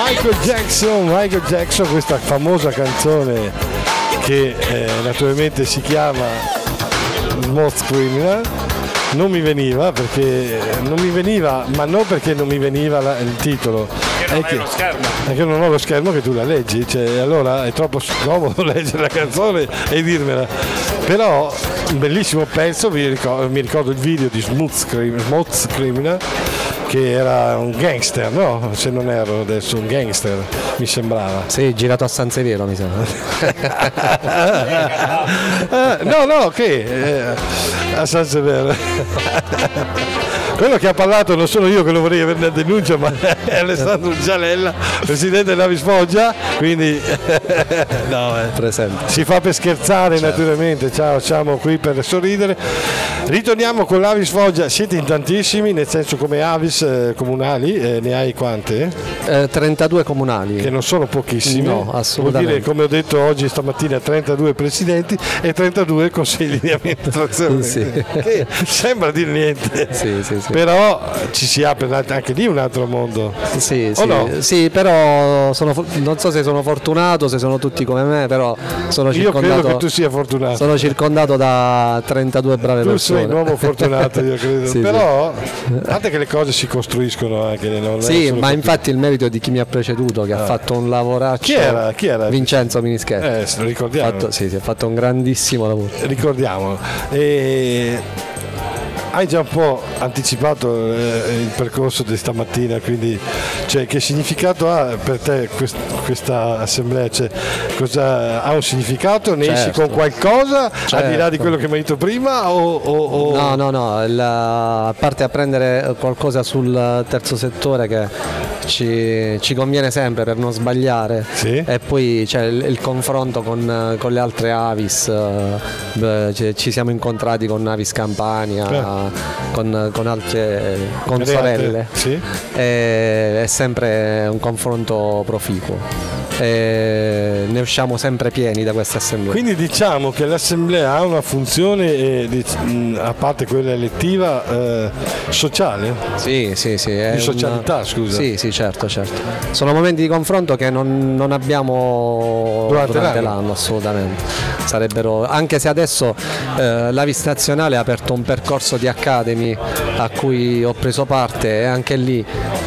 Michael Jackson, questa famosa canzone che naturalmente si chiama Smooth Criminal. Non mi veniva, ma non perché non mi veniva il titolo, è che non ho lo schermo che tu la leggi, cioè, allora è troppo scomodo leggere la canzone e dirmela. Però un bellissimo pezzo, mi ricordo il video di Smooth Criminal, che era un gangster, no? Se non ero adesso un gangster, mi sembrava. Sì, girato a San Severo, mi sembra. A San Severo. Quello che ha parlato non sono io che lo vorrei avere una denuncia, ma è Alessandro Gialella, presidente dell'Avis Foggia, quindi presente. Si fa per scherzare, certo. Naturalmente. Ciao, siamo qui per sorridere. Ritorniamo con l'Avis Foggia, siete in tantissimi, nel senso come Avis comunali, ne hai quante? 32 comunali. Che non sono pochissimi. No, assolutamente. Vuol dire, come ho detto oggi stamattina, 32 presidenti e 32 consigli di amministrazione. Sì. Che sembra dire niente. Sì. Però ci si apre anche lì un altro mondo. Sì, no? Sì, però non so se sono fortunato, se sono tutti come me, però sono circondato. Io credo che tu sia fortunato. Sono circondato da 32 brave persone. Tu sei un uomo fortunato, io credo. Sì, però, guardate che le cose si costruiscono anche. Sì, ma infatti il merito è di chi mi ha preceduto, che ha fatto un lavoraccio. Chi era? Vincenzo Minischetti. Ricordiamo. Ha fatto un grandissimo lavoro. Ricordiamolo. Hai già un po' anticipato il percorso di stamattina, quindi che significato ha per te questa assemblea? Cosa ha un significato? Ne esci con qualcosa al di là di quello che mi hai detto prima? No, a parte apprendere qualcosa sul terzo settore che ci conviene sempre per non sbagliare, sì? E poi c'è il confronto con le altre Avis, ci siamo incontrati con Avis Campania, con altre consorelle, sì? È sempre un confronto proficuo e ne usciamo sempre pieni da questa assemblea. Quindi diciamo che l'assemblea ha una funzione, a parte quella elettiva, sociale? Sì. Di socialità, scusa. Sì, certo. Sono momenti di confronto che non abbiamo durante l'anno, assolutamente. Sarebbero, anche se adesso l'Avis Nazionale ha aperto un percorso di Academy a cui ho preso parte, e anche lì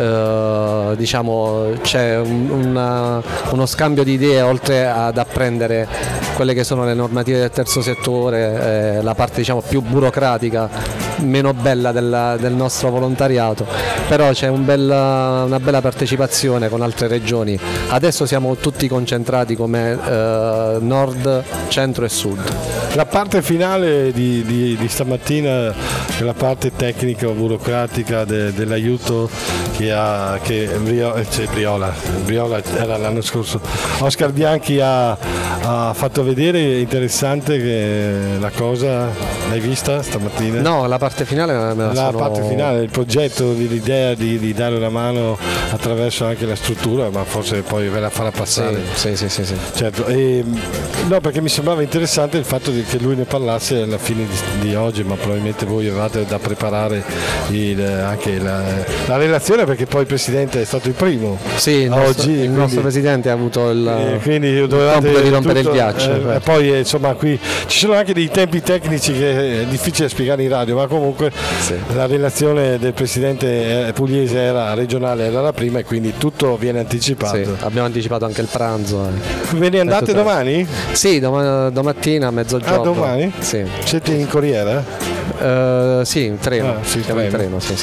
diciamo c'è uno scambio di idee, oltre ad apprendere quelle che sono le normative del terzo settore, la parte diciamo più burocratica, meno bella del nostro volontariato, però c'è una bella partecipazione con altre regioni. Adesso siamo tutti concentrati come nord, centro e sud. La parte finale di stamattina, la parte tecnica o burocratica dell'aiuto che Briola era l'anno scorso, Oscar Bianchi ha fatto vedere, interessante la cosa, l'hai vista stamattina? No, la parte finale parte finale, il progetto, l'idea di dare una mano attraverso anche la struttura, ma forse poi ve la farà passare. Sì. Certo, no, perché mi sembrava interessante il fatto che lui ne parlasse alla fine di oggi, ma probabilmente voi avevate da preparare anche la relazione, perché poi il Presidente è stato il primo. Sì, il nostro Presidente ha avuto il compito di rompere il ghiaccio. E poi insomma qui ci sono anche dei tempi tecnici che è difficile spiegare in radio, ma comunque sì. La relazione del Presidente pugliese regionale era la prima, e quindi tutto viene anticipato. Sì, abbiamo anticipato anche il pranzo. Ve ne andate domani? Sì, domattina a mezzogiorno. Domani? Sì. Siete in corriera? Sì, in treno. Siamo in treno. Sì.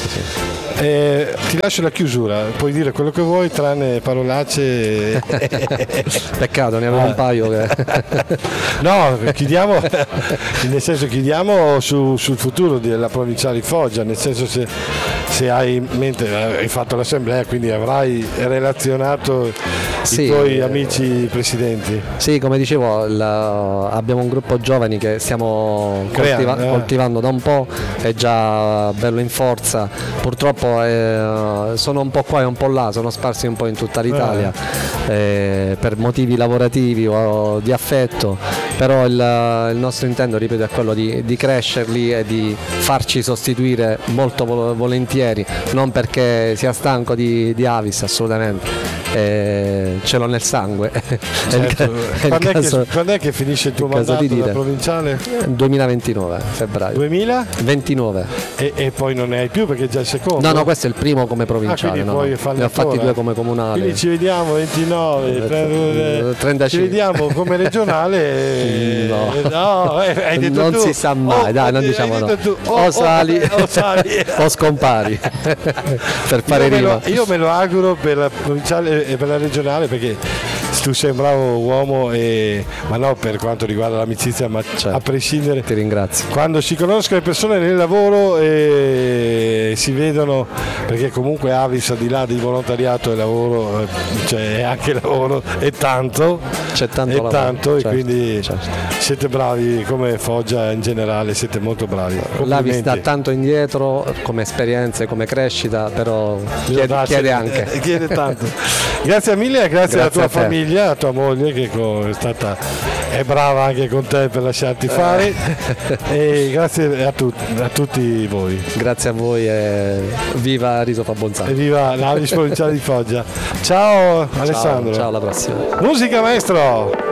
Ti lascio la chiusura, puoi dire quello che vuoi tranne parolacce. Peccato, ne avevo un paio che... No, chiudiamo nel senso, chiudiamo sul futuro della provinciale di Foggia, nel senso, se hai in mente, hai fatto l'assemblea, quindi avrai relazionato i tuoi amici presidenti. Sì, come dicevo, abbiamo un gruppo giovani che stiamo coltivando da un po', è già bello in forza. Purtroppo sono un po' qua e un po' là, sono sparsi un po' in tutta l'Italia per motivi lavorativi o di affetto, però il nostro intento, ripeto, è quello di crescerli e di farci sostituire molto volentieri, non perché sia stanco di Avis, assolutamente. ce l'ho nel sangue. Certo. Quando è che finisce il tuo mandato da provinciale? 2029, febbraio. 2029? E poi non ne hai più perché è già il secondo? No, questo è il primo come provinciale. Ne ho fatti 2 come comunale. Quindi ci vediamo 29, 35. Ci vediamo come regionale. Hai detto non tu. Si sa mai, dai, non diciamo no. O sali o scompari per fare rima. Io me lo auguro per la provinciale e per la regionale, perché tu sei un bravo uomo, ma no per quanto riguarda l'amicizia, ma a prescindere. Ti ringrazio. Quando si conoscono le persone nel lavoro e si vedono, perché comunque Avis, al di là di volontariato e lavoro, cioè anche lavoro e tanto, c'è tanto lavoro, certo, e quindi siete bravi, come Foggia in generale, siete molto bravi. L'Avis sta tanto indietro come esperienze, come crescita, però chiede anche. Chiede tanto. Grazie mille, grazie alla tua famiglia, a tua moglie che è brava anche con te per lasciarti fare, e grazie a tutti voi. Grazie a voi e viva Riso fa Bonzano. E viva l'Avis provinciale di Foggia. Ciao Alessandro. Ciao, alla prossima. Musica maestro.